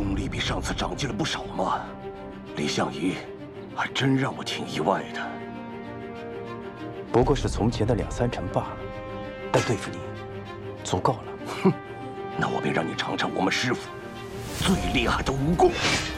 功力比上次长进了不少嘛。李相夷，还真让我挺意外的。 不过是从前的2、3成罢了，但对付你，足够了。 哼，那我便让你尝尝我们师傅最厉害的武功。